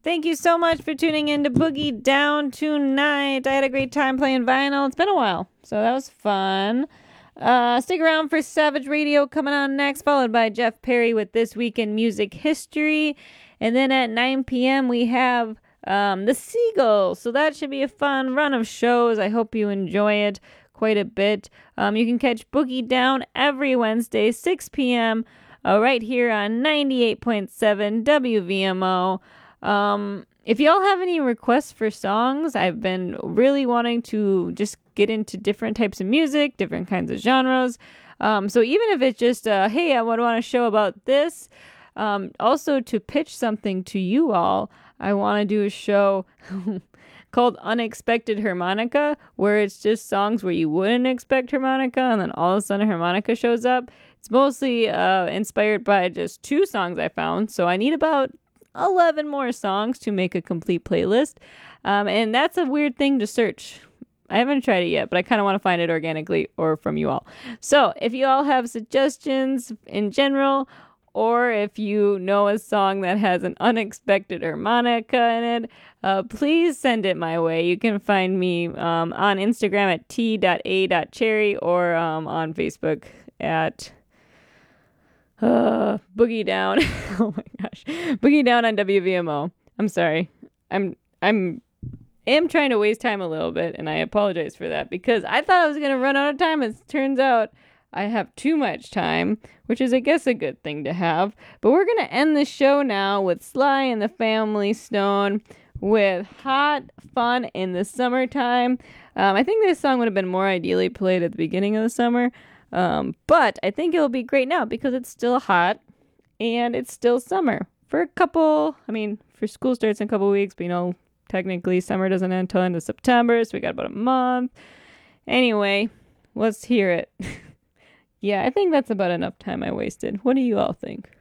Thank you so much for tuning in to Boogie Down tonight. I had a great time playing vinyl. It's been a while, so that was fun. Stick around for Savage Radio coming on next, followed by Jeff Perry with This Week in Music History. And then at 9 p.m. we have The Seagulls. So that should be a fun run of shows. I hope you enjoy it quite a bit. You can catch Boogie Down every Wednesday, 6 p.m. Right here on 98.7 WVMO. If y'all have any requests for songs, I've been really wanting to just get into different types of music, different kinds of genres. So even if it's just, hey, I would want to show about this, also to pitch something to you all, I want to do a show called Unexpected Harmonica, where it's just songs where you wouldn't expect harmonica, and then all of a sudden harmonica shows up. It's mostly inspired by just 2 songs I found, so I need about 11 more songs to make a complete playlist. And that's a weird thing to search. I haven't tried it yet, but I kind of want to find it organically or from you all. So if you all have suggestions in general, or if you know a song that has an unexpected harmonica in it, please send it my way. You can find me on Instagram at t.a.cherry or on Facebook at Boogie Down. Oh my gosh. Boogie Down on WVMO. I'm sorry. I'm trying to waste time a little bit, and I apologize for that because I thought I was going to run out of time. It turns out I have too much time, which is, I guess, a good thing to have. But we're going to end the show now with Sly and the Family Stone with Hot Fun in the Summertime. I think this song would have been more ideally played at the beginning of the summer. But I think it'll be great now because it's still hot and it's still summer for for school starts in a couple weeks, but technically summer doesn't end until end of September, so we got about a month. Anyway, let's hear it. Yeah, I think that's about enough time I wasted. What do you all think?